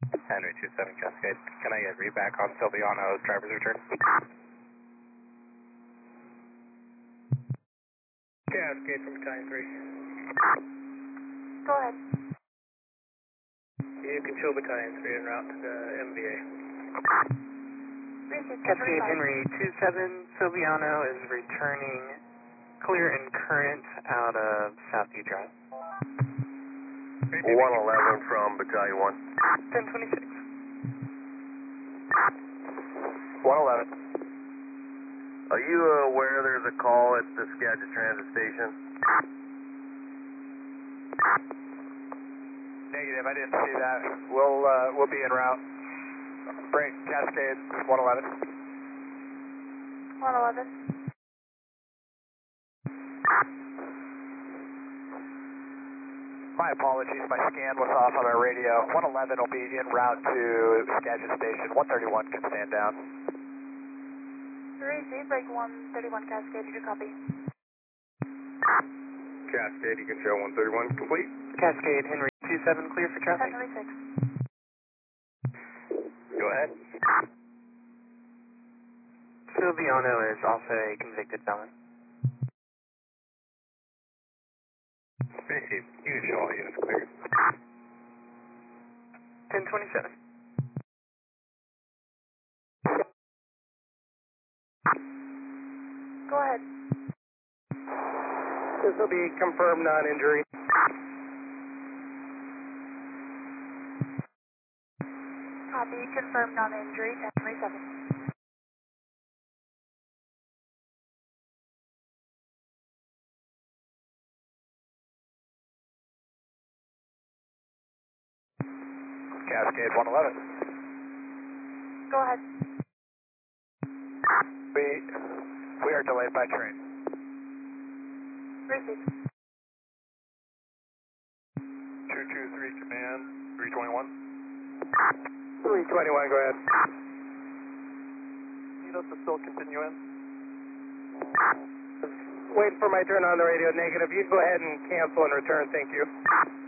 Henry 27 Cascade. Can I get read back on Silviano's driver's return? Cascade from Battalion 3. Go ahead. You can show Battalion 3 en route to the MVA. Cascade Henry 27, Silviano is returning clear and current out of Southview Drive. 111 from Battalion 1. 1026. 111. Are you aware there's a call at the Skagit Transit Station? Negative, I didn't see that. We'll be en route. Break, Cascade, 111. 111. My apologies, my scan was off on our radio. 111 will be en route to Skagit Station. 131 can stand down. Receive, break 131 Cascade, did you copy? Cascade, you can show 131 complete. Cascade Henry 27, clear for traffic. Henry 6. Go ahead. Silviano is also a convicted felon. Receive, you can show all units clear. 1027. Go ahead. This will be confirmed non-injury. Copy, confirmed non-injury, Henry 7. Cascade 111. Go ahead. We are delayed by train. Receive. 223 command, 321. 321, go ahead. Need us to still continue in? Waiting for my turn on the radio. Negative. You go ahead and cancel and return. Thank you.